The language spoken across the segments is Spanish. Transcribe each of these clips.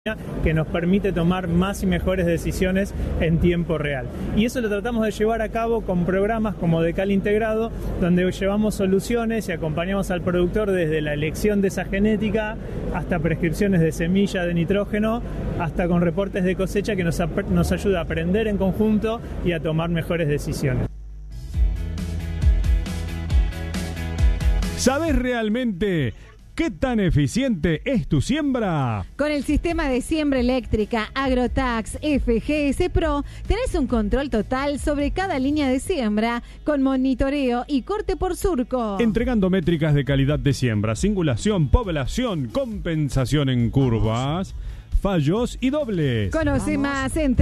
que nos permite tomar más y mejores decisiones en tiempo real. Y eso lo tratamos de llevar a cabo con programas como Decal Integrado, donde llevamos soluciones y acompañamos al productor desde la elección de esa genética hasta prescripciones de semilla de nitrógeno, hasta con reportes de cosecha que nos ayuda a aprender en conjunto y a tomar mejores decisiones. ¿Sabes realmente qué tan eficiente es tu siembra? Con el sistema de siembra eléctrica Agrotax FGS Pro tenés un control total sobre cada línea de siembra con monitoreo y corte por surco. Entregando métricas de calidad de siembra, singulación, población, compensación en curvas, fallos y dobles. Conoce más en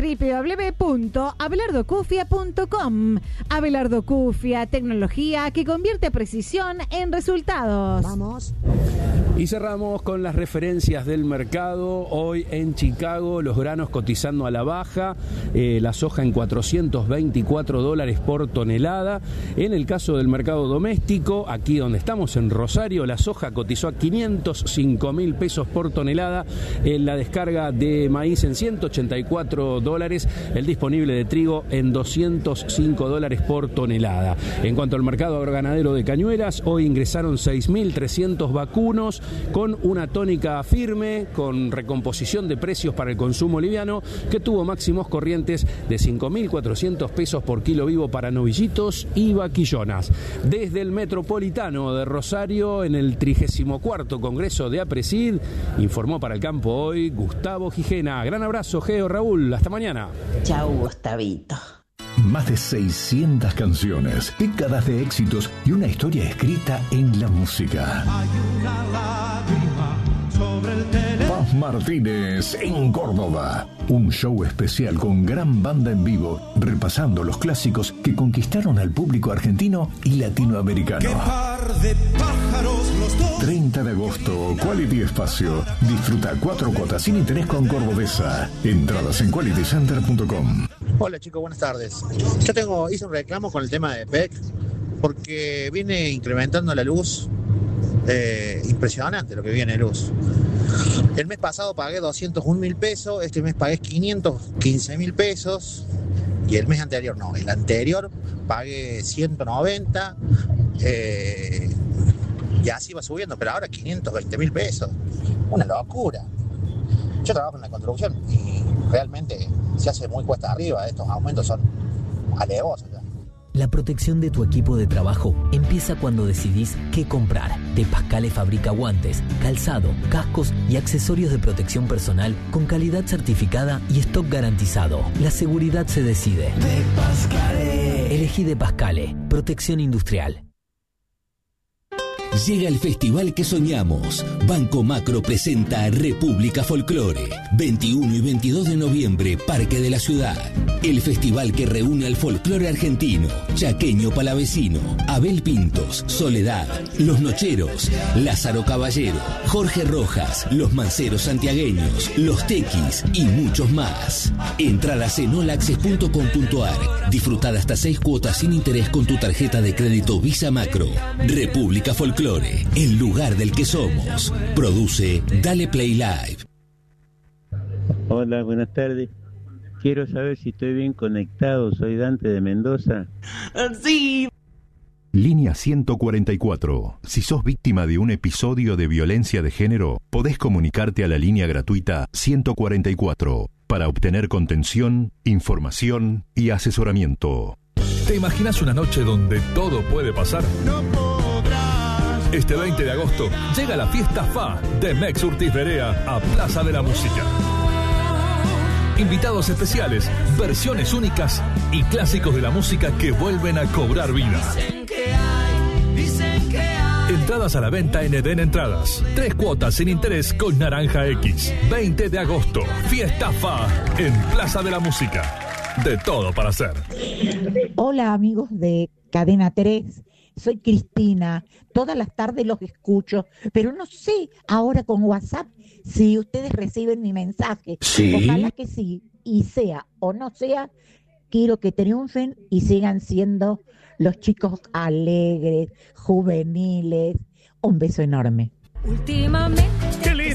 www.abelardocufia.com. Abelardo Cufia, tecnología que convierte precisión en resultados. Vamos. Y cerramos con las referencias del mercado. Hoy en Chicago, los granos cotizando a la baja, la soja en $424 por tonelada. En el caso del mercado doméstico, aquí donde estamos en Rosario, la soja cotizó a $505.000 por tonelada. En la descarga de maíz en $184, el disponible de trigo en $205 por tonelada. En cuanto al mercado agroganadero de Cañuelas, hoy ingresaron 6.300 vacunos con una tónica firme, con recomposición de precios para el consumo liviano, que tuvo máximos corrientes de $5.400 por kilo vivo para novillitos y vaquillonas. Desde el Metropolitano de Rosario, en el 34º Congreso de APRESID, informó para el campo hoy Gustavo Gijena. Gran abrazo, Geo, Raúl, hasta mañana. Chau, Gustavito. Más de 600 canciones, décadas de éxitos y una historia escrita en la música. Hay una lágrima sobre el teléfono. Paz Martínez en Córdoba. Un show especial con gran banda en vivo, repasando los clásicos que conquistaron al público argentino y latinoamericano. ¡Qué par de pájaros los dos! 30 de agosto, Quality Espacio. Disfruta 4 cuotas sin interés con Cordobesa. Entradas en qualitycenter.com. Hola chicos, buenas tardes. Yo hice un reclamo con el tema de PEC porque viene incrementando la luz. Impresionante lo que viene luz. El mes pasado pagué 201.000 pesos, este mes pagué 515.000 pesos y el mes anterior no, el anterior pagué 190 y así va subiendo, pero ahora 520.000 pesos. Una locura. Yo trabajo en la construcción y realmente se hace muy cuesta arriba, estos aumentos son alevosos ya. La protección de tu equipo de trabajo empieza cuando decidís qué comprar. De Pascale fabrica guantes, calzado, cascos y accesorios de protección personal con calidad certificada y stock garantizado. La seguridad se decide. De Pascale. Elegí De Pascale, protección industrial. Llega el festival que soñamos. Banco Macro presenta República Folclore. 21 y 22 de noviembre, Parque de la Ciudad. El festival que reúne al folclore argentino, chaqueño palavecino, Abel Pintos, Soledad, Los Nocheros, Lázaro Caballero, Jorge Rojas, Los Manceros Santiagueños, Los Tequis y muchos más. Entradas en olaccess.com.ar. Disfrutad hasta 6 cuotas sin interés con tu tarjeta de crédito Visa Macro. República Folclore, el lugar del que somos. Produce Dale Play Live. Hola, buenas tardes. Quiero saber si estoy bien conectado. Soy Dante de Mendoza. Sí. Línea 144. Si sos víctima de un episodio de violencia de género, podés comunicarte a la línea gratuita 144 para obtener contención, información y asesoramiento. ¿Te imaginas una noche donde todo puede pasar? No podrás. Este 20 de agosto llega la fiesta FA de Mex Urtiz Berea a Plaza de la Música. Invitados especiales, versiones únicas y clásicos de la música que vuelven a cobrar vida. Dicen que hay. Entradas a la venta en Eden Entradas. 3 cuotas sin interés con Naranja X. 20 de agosto, fiesta FA en Plaza de la Música. De todo para hacer. Hola amigos de Cadena 3. Soy Cristina, todas las tardes los escucho, pero no sé ahora con WhatsApp si ustedes reciben mi mensaje. Sí. Ojalá que sí, y sea o no sea, quiero que triunfen y sigan siendo los chicos alegres, juveniles. Un beso enorme. Últimamente. ¡Qué lindo!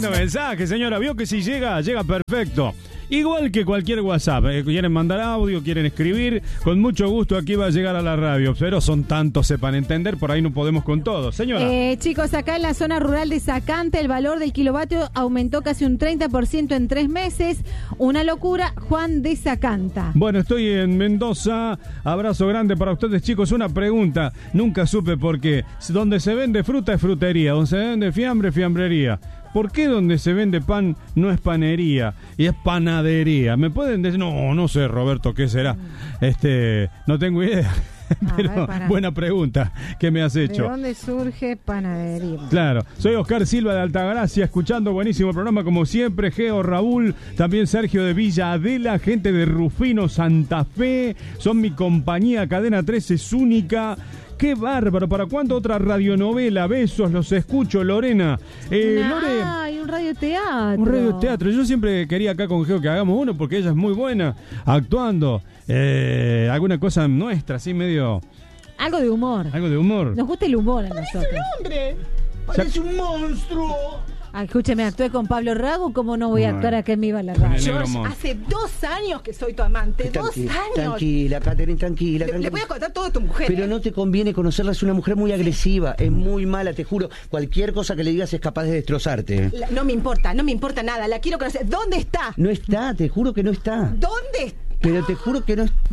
lindo mensaje, señora. Vio que si llega perfecto. Igual que cualquier WhatsApp. Quieren mandar audio, quieren escribir, con mucho gusto aquí va a llegar a la radio. Pero son tantos, sepan entender, por ahí no podemos con todo. Señora. Chicos, acá en la zona rural de Sacante el valor del kilovatio aumentó casi un 30% en 3 meses. Una locura, Juan de Sacanta. Bueno, estoy en Mendoza. Abrazo grande para ustedes, chicos. Una pregunta. Nunca supe por qué. Donde se vende fruta es frutería. Donde se vende fiambre es fiambrería. ¿Por qué donde se vende pan no es panería y es panadería? ¿Me pueden decir? No sé, Roberto, ¿qué será? No tengo idea. Pero buena pregunta que me has hecho. ¿De dónde surge panadería? Claro, soy Oscar Silva de Altagracia, escuchando buenísimo programa como siempre. Geo, Raúl, también Sergio de Villa Adela, gente de Rufino, Santa Fe, son mi compañía. Cadena 13 es única. ¡Qué bárbaro! ¿Para cuándo otra radionovela? Besos, los escucho, Lorena. Lore, hay un radioteatro. Un radioteatro. Yo siempre quería acá con Geo que hagamos uno porque ella es muy buena actuando. Alguna cosa nuestra, así medio... Algo de humor. Algo de humor. Nos gusta el humor a nosotros. ¡Parece un hombre! ¡Parece un monstruo! Escúcheme, actué con Pablo Rago, ¿cómo no voy a actuar acá en Viva la Radio? Yo hace 2 años que soy tu amante, 2 años. Tranquila, Catherine, tranquila. Le voy a contar todo de tu mujer. Pero no te conviene conocerla, es una mujer muy agresiva, es muy mala, te juro. Cualquier cosa que le digas es capaz de destrozarte. No me importa nada, la quiero conocer. ¿Dónde está? No está, te juro que no está. ¿Dónde está? Pero te juro que no está.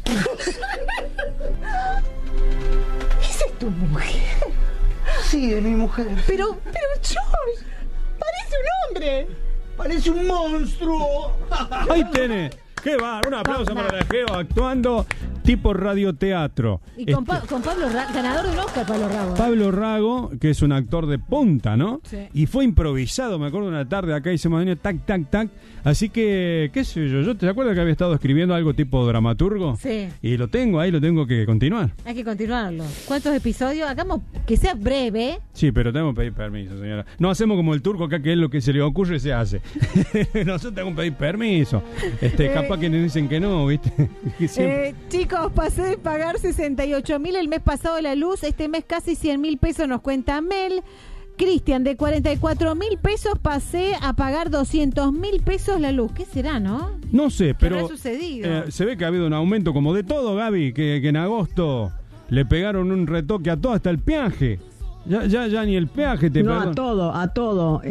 ¿Esa es tu mujer? Sí, es mi mujer. Pero George, parece un hombre. Parece un monstruo. Ahí tenés. ¡Qué va! Un aplauso para la Geo actuando tipo radioteatro. Y con Pablo Rago, ganador de un Oscar, Pablo Rago. Pablo Rago, que es un actor de punta, ¿no? Sí. Y fue improvisado, me acuerdo una tarde acá hicimos tac, tac, tac. Así que, qué sé yo, ¿te acuerdas que había estado escribiendo algo tipo dramaturgo? Sí. Y lo tengo que continuar. Hay que continuarlo. ¿Cuántos episodios? Hagamos que sea breve. Sí, pero tengo que pedir permiso, señora. No hacemos como el turco acá, que es lo que se le ocurre se hace. Nosotros tenemos que pedir permiso. Capaz que nos dicen que no, ¿viste? Chicos, pasé de pagar 68.000 el mes pasado la luz, este mes casi 100.000 pesos nos cuenta Mel. Cristian, de 44.000 pesos pasé a pagar 200.000 pesos la luz. ¿Qué será, no? No sé, pero ¿qué habrá sucedido? Se ve que ha habido un aumento como de todo, Gaby, que en agosto le pegaron un retoque a todo, hasta el peaje. Ya ni el peaje te pegó. No, a todo.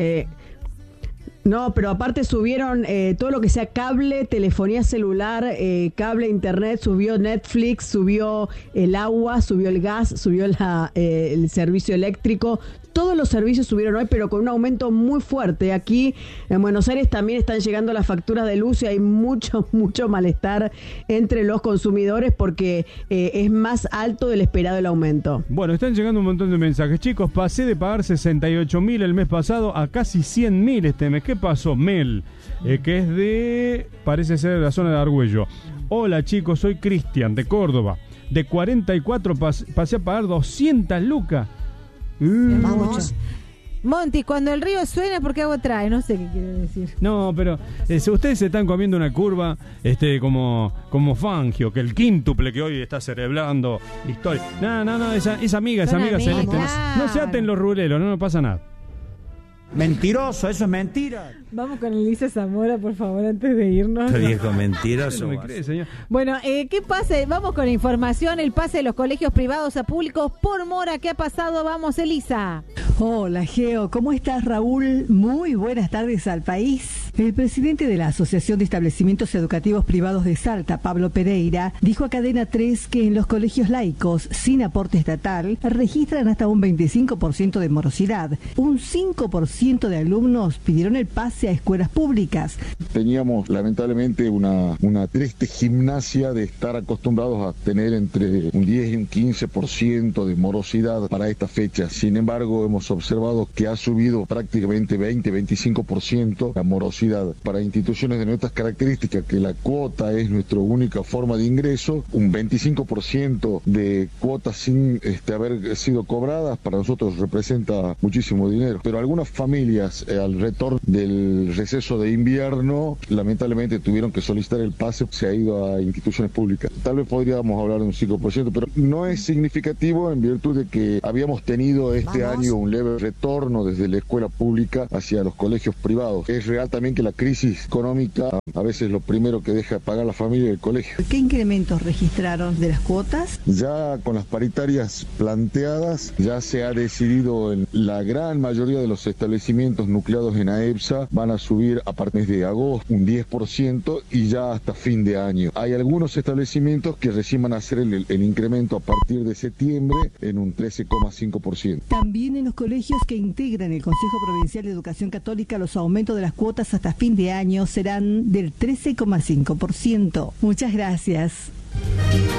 No, pero aparte subieron todo lo que sea cable, telefonía celular, cable, internet, subió Netflix, subió el agua, subió el gas, subió el servicio eléctrico. Todos los servicios subieron hoy, pero con un aumento muy fuerte. Aquí en Buenos Aires también están llegando las facturas de luz y hay mucho malestar entre los consumidores porque es más alto del esperado el aumento. Bueno, están llegando un montón de mensajes. Chicos, pasé de pagar 68.000 el mes pasado a casi 100.000 este mes. ¿Qué pasó? Mel, que es parece ser de la zona de Argüello. Hola chicos, soy Cristian de Córdoba. De 44 pasé a pagar 200 lucas. Vamos. Monty, cuando el río suena, ¿por qué agua trae? No sé qué quiere decir. No, pero ustedes se están comiendo una curva como Fangio, que el quíntuple que hoy está celebrando historia. No, esa amiga celeste. No se aten los ruleros, no pasa nada. Mentiroso, eso es mentira. Vamos con Elisa Zamora, por favor, antes de irnos. Qué viejo mentiroso. No me cree, señor. Bueno, ¿qué pasa? Vamos con información. El pase de los colegios privados a públicos por mora. ¿Qué ha pasado? Vamos, Elisa. Hola, Geo. ¿Cómo estás, Raúl? Muy buenas tardes al país. El presidente de la Asociación de Establecimientos Educativos Privados de Salta, Pablo Pereira, dijo a Cadena 3 que en los colegios laicos sin aporte estatal registran hasta un 25% de morosidad. Un 5% de alumnos pidieron el pase a escuelas públicas. Teníamos lamentablemente una triste gimnasia de estar acostumbrados a tener entre un 10 y un 15% de morosidad para esta fecha. Sin embargo, hemos observado que ha subido prácticamente 20-25% la morosidad. Para instituciones de nuestras características, que la cuota es nuestra única forma de ingreso, un 25% de cuotas sin haber sido cobradas, para nosotros representa muchísimo dinero. Pero algunas familias al retorno del receso de invierno, lamentablemente tuvieron que solicitar el pase, se ha ido a instituciones públicas. Tal vez podríamos hablar de un 5%, pero no es significativo en virtud de que habíamos tenido este año un leve leve retorno desde la escuela pública hacia los colegios privados. Es real también que la crisis económica a veces lo primero que deja de pagar la familia es el colegio. ¿Qué incrementos registraron de las cuotas? Ya con las paritarias planteadas, ya se ha decidido en la gran mayoría de los establecimientos nucleados en AEPSA van a subir a partir de agosto un 10% y ya hasta fin de año. Hay algunos establecimientos que recién van a hacer el incremento a partir de septiembre en un 13,5%. También en los colegios que integran el Consejo Provincial de Educación Católica, los aumentos de las cuotas hasta fin de año serán del 13,5%. Muchas gracias.